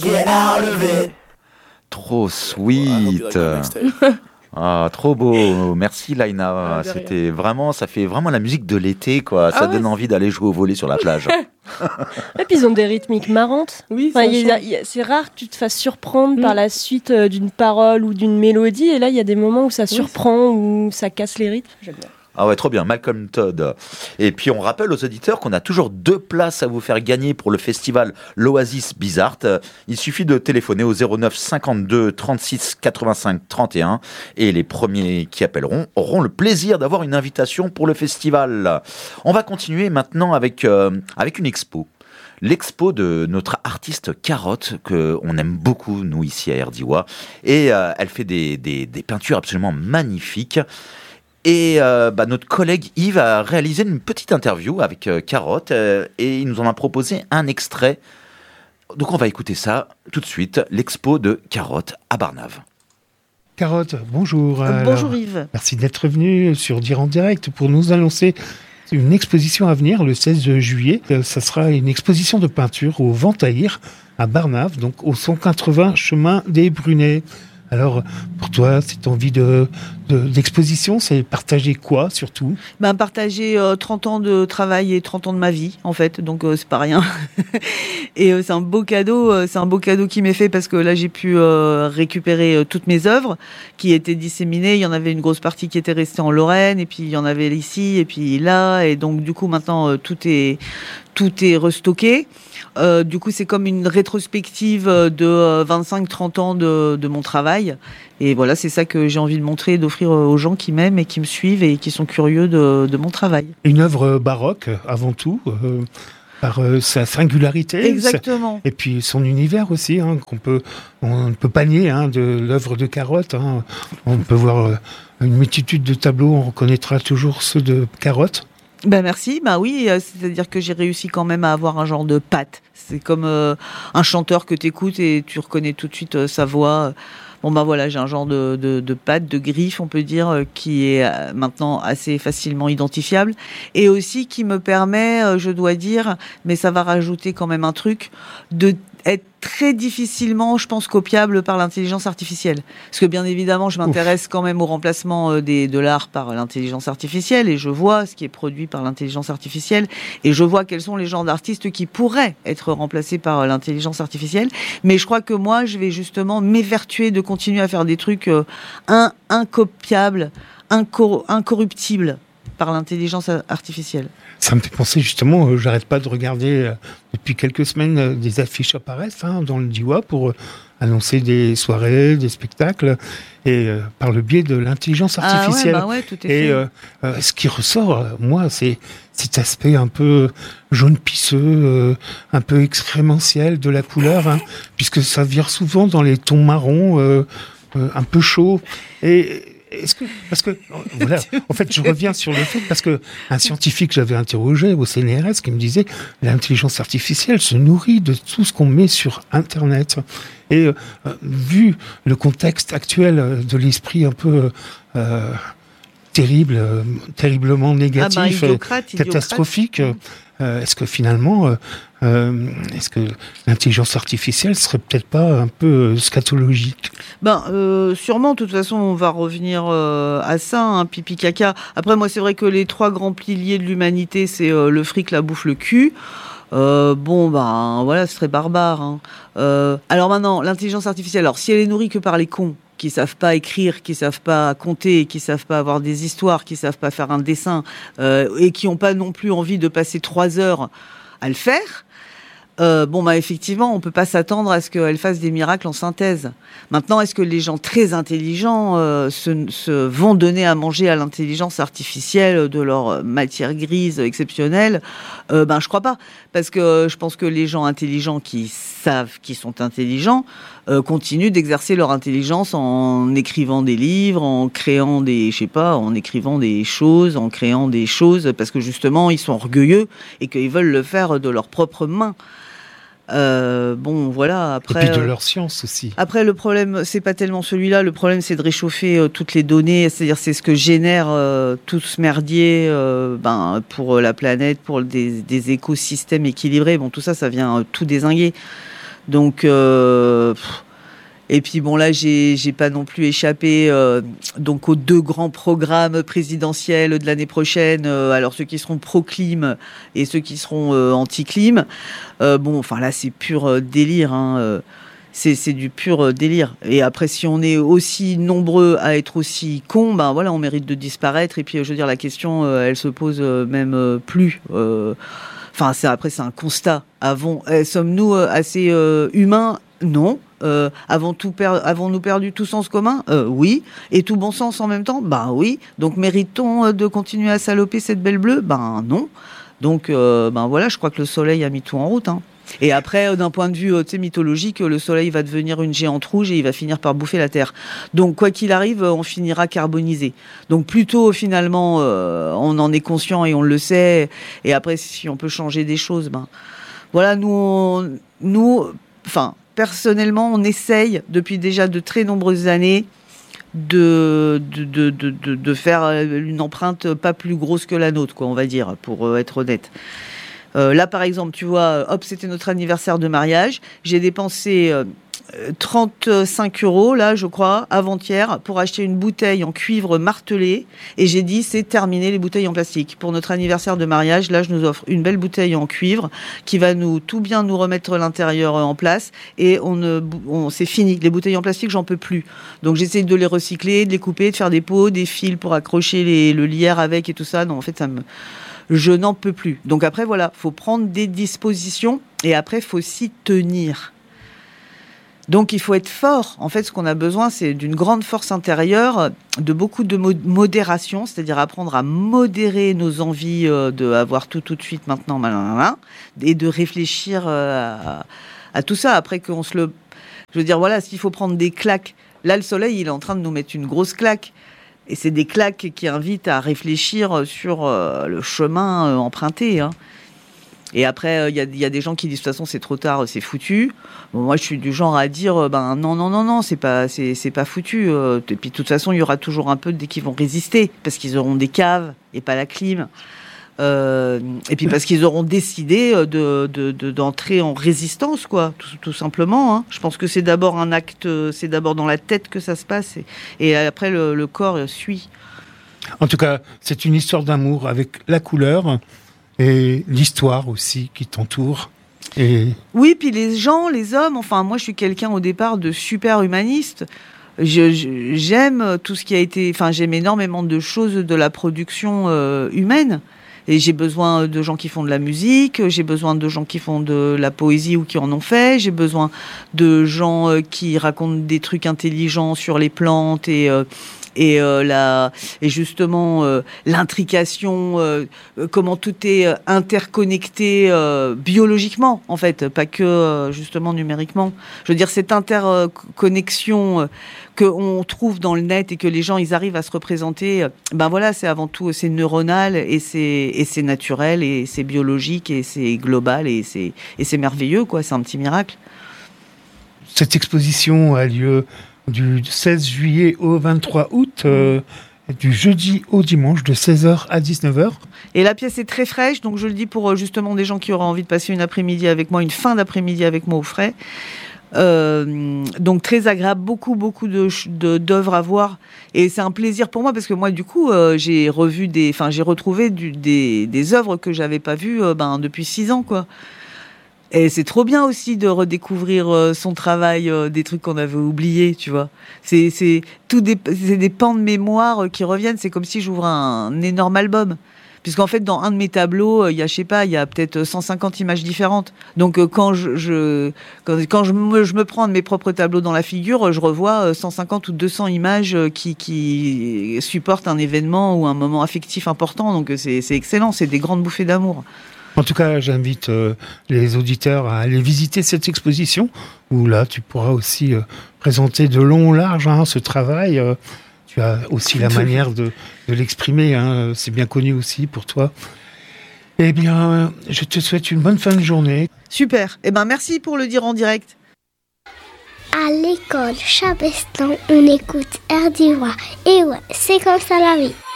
Get out of it. Trop sweet. Ah, trop beau. Merci Laina. C'était vraiment, ça fait vraiment la musique de l'été, quoi. Ça donne envie d'aller jouer au volley sur la plage. Et puis ils ont des rythmiques marrantes. Oui, enfin, c'est rare que tu te fasses surprendre par la suite d'une parole ou d'une mélodie. Et là, il y a des moments où ça surprend, où ça casse les rythmes. J'aime bien. Ah ouais, trop bien, Malcolm Todd. Et puis on rappelle aux auditeurs qu'on a toujours 2 places à vous faire gagner pour le festival l'Oasis Bizarre. Il suffit de téléphoner au 09 52 36 85 31 et les premiers qui appelleront auront le plaisir d'avoir une invitation pour le festival. On va continuer maintenant avec une expo. L'expo de notre artiste Carotte, qu'on aime beaucoup, nous, ici à Erdiwa. Et elle fait des peintures absolument magnifiques. Et notre collègue Yves a réalisé une petite interview avec Carotte et il nous en a proposé un extrait. Donc on va écouter ça tout de suite, l'expo de Carotte à Barnave. Carotte, bonjour. Bonjour Yves. Merci d'être venu sur Dire en direct pour nous annoncer une exposition à venir le 16 juillet. Ça sera une exposition de peinture au Ventaïr à Barnave, donc au 180 chemin des Brunets. Alors, pour toi, cette envie d'exposition, c'est partager quoi, surtout ? Partager 30 ans de travail et 30 ans de ma vie, en fait, donc c'est pas rien. Et c'est un beau cadeau qui m'est fait parce que là, j'ai pu récupérer toutes mes œuvres qui étaient disséminées. Il y en avait une grosse partie qui était restée en Lorraine, et puis il y en avait ici, et puis là, et donc du coup, maintenant, tout est restocké. Du coup, c'est comme une rétrospective de 25-30 ans de mon travail. Et voilà, c'est ça que j'ai envie de montrer et d'offrir aux gens qui m'aiment et qui me suivent et qui sont curieux de mon travail. Une œuvre baroque, avant tout, par sa singularité. Exactement. Et puis son univers aussi, on ne peut pas nier de l'œuvre de Carotte. On peut voir une multitude de tableaux, on reconnaîtra toujours ceux de Carotte. Merci, oui, c'est-à-dire que j'ai réussi quand même à avoir un genre de patte. C'est comme un chanteur que t'écoutes et tu reconnais tout de suite sa voix. Voilà, j'ai un genre de patte, de griffe, on peut dire, qui est maintenant assez facilement identifiable. Et aussi qui me permet, je dois dire, mais ça va rajouter quand même un truc, de être très difficilement, je pense, copiable par l'intelligence artificielle. Parce que bien évidemment, je m'intéresse quand même au remplacement de l'art par l'intelligence artificielle et je vois ce qui est produit par l'intelligence artificielle et je vois quels sont les genres d'artistes qui pourraient être remplacés par l'intelligence artificielle. Mais je crois que moi, je vais justement m'évertuer de continuer à faire des trucs incopiables, incorruptibles par l'intelligence artificielle. Ça me fait penser justement, j'arrête pas de regarder depuis quelques semaines des affiches apparaissent dans le Diois pour annoncer des soirées, des spectacles, et par le biais de l'intelligence artificielle. Tout est fait. Et ce qui ressort, moi, c'est cet aspect un peu jaune pisseux, un peu excrémentiel de la couleur, puisque ça vire souvent dans les tons marrons, un peu chauds. Parce que voilà, en fait, je reviens sur le fait parce que un scientifique que j'avais interrogé au CNRS qui me disait l'intelligence artificielle se nourrit de tout ce qu'on met sur Internet. Et vu le contexte actuel de l'esprit un peu terriblement négatif, catastrophique, est-ce que finalement, est-ce que l'intelligence artificielle serait peut-être pas un peu scatologique ? Sûrement, de toute façon, on va revenir à ça, pipi caca. Après, moi, c'est vrai que les 3 grands piliers de l'humanité, c'est le fric, la bouffe, le cul. Voilà, ce serait barbare. Alors maintenant, l'intelligence artificielle, alors si elle est nourrie que par les cons, qui savent pas écrire, qui savent pas compter, qui savent pas avoir des histoires, qui savent pas faire un dessin, et qui ont pas non plus envie de passer 3 heures à le faire, effectivement, on peut pas s'attendre à ce qu'elle fasse des miracles en synthèse. Maintenant, est-ce que les gens très intelligents se vont donner à manger à l'intelligence artificielle de leur matière grise exceptionnelle ? Je crois pas. Parce que je pense que les gens intelligents qui savent qu'ils sont intelligents continuent d'exercer leur intelligence en écrivant des livres, en créant en écrivant des choses, en créant des choses, parce que justement, ils sont orgueilleux et qu'ils veulent le faire de leurs propres mains. Voilà, après... Et puis de leur science aussi. Après, le problème, c'est pas tellement celui-là. Le problème, c'est de réchauffer toutes les données. C'est-à-dire, c'est ce que génère tout ce merdier pour la planète, pour des écosystèmes équilibrés. Tout ça, ça vient tout dézinguer. Donc et puis bon là j'ai pas non plus échappé donc aux 2 grands programmes présidentiels de l'année prochaine, alors ceux qui seront pro-clim et ceux qui seront anti-clim. Bon enfin là c'est pur délire c'est du pur délire. Et après si on est aussi nombreux à être aussi cons, ben voilà, on mérite de disparaître. Et puis je veux dire la question elle se pose même plus. Enfin c'est un constat. Sommes-nous assez humains? Non. Avons-nous perdu tout sens commun? Oui. Et tout bon sens en même temps? Ben oui. Donc mérite-t-on de continuer à saloper cette belle bleue? Ben non. Donc ben voilà, je crois que le soleil a mis tout en route. Et après, d'un point de vue mythologique, le soleil va devenir une géante rouge et il va finir par bouffer la Terre. Donc quoi qu'il arrive, on finira carbonisé. Donc plutôt finalement, on en est conscient et on le sait. Et après, si on peut changer des choses, ben voilà, personnellement, on essaye depuis déjà de très nombreuses années de faire une empreinte pas plus grosse que la nôtre, quoi, on va dire, pour être honnête. Là, par exemple, tu vois, c'était notre anniversaire de mariage. J'ai dépensé 35 €, là, je crois, avant-hier, pour acheter une bouteille en cuivre martelé. Et j'ai dit, c'est terminé les bouteilles en plastique. Pour notre anniversaire de mariage, là, je nous offre une belle bouteille en cuivre qui va tout bien nous remettre l'intérieur en place. Et c'est fini. Les bouteilles en plastique, j'en peux plus. Donc, j'essaie de les recycler, de les couper, de faire des pots, des fils pour accrocher le lierre avec et tout ça. Non, en fait, je n'en peux plus. Donc après, voilà, faut prendre des dispositions et après, faut s'y tenir. Donc il faut être fort. En fait, ce qu'on a besoin, c'est d'une grande force intérieure, de beaucoup de modération, c'est-à-dire apprendre à modérer nos envies de avoir tout de suite, maintenant, et de réfléchir à tout ça. Après je veux dire, voilà, s'il faut prendre des claques, là, le soleil, il est en train de nous mettre une grosse claque. Et c'est des claques qui invitent à réfléchir sur le chemin emprunté. Et après, il y a des gens qui disent de toute façon c'est trop tard, c'est foutu. Bon, moi, je suis du genre à dire non, c'est pas foutu. Et puis de toute façon, il y aura toujours un peu qui vont résister parce qu'ils auront des caves et pas la clim. Et puis parce qu'ils auront décidé d'entrer en résistance, quoi, tout simplement. Je pense que c'est d'abord un acte, c'est d'abord dans la tête que ça se passe, et après le corps suit. En tout cas, c'est une histoire d'amour avec la couleur et l'histoire aussi qui t'entoure. Oui, puis les gens, les hommes. Enfin, moi, je suis quelqu'un au départ de super humaniste. J'aime tout ce qui a été. Enfin, j'aime énormément de choses de la production humaine. Et j'ai besoin de gens qui font de la musique, j'ai besoin de gens qui font de la poésie ou qui en ont fait, j'ai besoin de gens qui racontent des trucs intelligents sur les plantes et justement l'intrication, comment tout est interconnecté biologiquement, en fait, pas que justement numériquement. Je veux dire, cette interconnexion qu'on trouve dans le net et que les gens ils arrivent à se représenter, ben voilà, c'est avant tout c'est neuronal et c'est naturel et c'est biologique et c'est global et c'est merveilleux, quoi. C'est un petit miracle. Cette exposition a lieu du 16 juillet au 23 août, du jeudi au dimanche, de 16h à 19h. Et la pièce est très fraîche, donc je le dis pour justement des gens qui auraient envie de passer une après-midi avec moi, une fin d'après-midi avec moi au frais. Donc très agréable, beaucoup d'œuvres à voir, et c'est un plaisir pour moi parce que moi du coup j'ai retrouvé des œuvres que j'avais pas vues depuis 6 ans, quoi. Et c'est trop bien aussi de redécouvrir son travail, des trucs qu'on avait oubliés, tu vois. C'est des pans de mémoire qui reviennent. C'est comme si j'ouvrais un énorme album. Puisqu'en fait, dans un de mes tableaux, il y a peut-être 150 images différentes. Donc, quand je me prends de mes propres tableaux dans la figure, je revois 150 ou 200 images qui supportent un événement ou un moment affectif important. Donc, c'est excellent. C'est des grandes bouffées d'amour. En tout cas, j'invite les auditeurs à aller visiter cette exposition, où là, tu pourras aussi présenter de long en large ce travail. Tu as aussi la manière de l'exprimer, c'est bien connu aussi pour toi. Eh bien, je te souhaite une bonne fin de journée. Super, merci pour le dire en direct. À l'école Chabestan, on écoute RDY. Et ouais, c'est comme ça la vie.